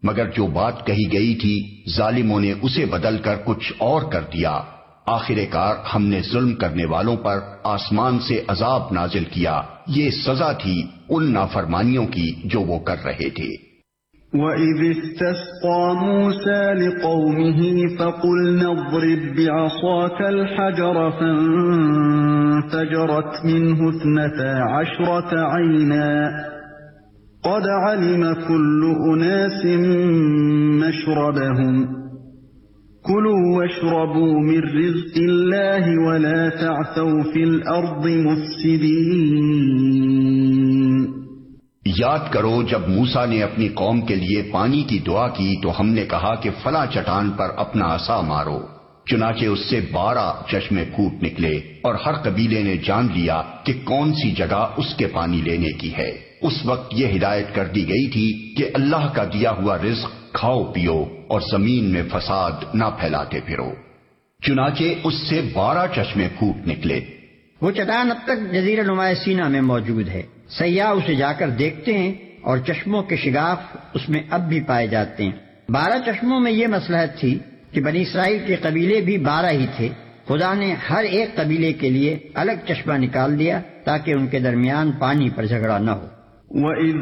مگر جو بات کہی گئی تھی ظالموں نے اسے بدل کر کچھ اور کر دیا۔ آخر کار ہم نے ظلم کرنے والوں پر آسمان سے عذاب نازل کیا، یہ سزا تھی ان نافرمانیوں کی جو وہ کر رہے تھے۔ وَإِذِ اسْتَسْقَىٰ مُوسَىٰ لِقَوْمِهِ فَقُلْنَا اضْرِب بِّعَصَاكَ الْحَجَرَ فَانفَجَرَتْ مِنْهُ 12 عَيْنًا قَدْ عَلِمَ كُلُّ أُنَاسٍ مَّشْرَبَهُمْ كُلُوا وَاشْرَبُوا مِن رِّزْقِ اللَّهِ وَلَا تَعْثَوْا فِي الْأَرْضِ مُفْسِدِينَ۔ یاد کرو جب موسیٰ نے اپنی قوم کے لیے پانی کی دعا کی تو ہم نے کہا کہ فلاں چٹان پر اپنا عصا مارو، چنانچہ اس سے 12 چشمے پھوٹ نکلے، اور ہر قبیلے نے جان لیا کہ کون سی جگہ اس کے پانی لینے کی ہے۔ اس وقت یہ ہدایت کر دی گئی تھی کہ اللہ کا دیا ہوا رزق کھاؤ پیو اور زمین میں فساد نہ پھیلاتے پھرو، چنانچہ اس سے 12 چشمے پھوٹ نکلے۔ وہ چٹان اب تک جزیرہ نما سینا میں موجود ہے، سیاح اسے جا کر دیکھتے ہیں اور چشموں کے شگاف اس میں اب بھی پائے جاتے ہیں۔ 12 چشموں میں یہ مصلحت تھی کہ بنی اسرائیل کے قبیلے بھی 12 ہی تھے، خدا نے ہر ایک قبیلے کے لیے الگ چشمہ نکال دیا تاکہ ان کے درمیان پانی پر جھگڑا نہ ہو۔ وَإِذْ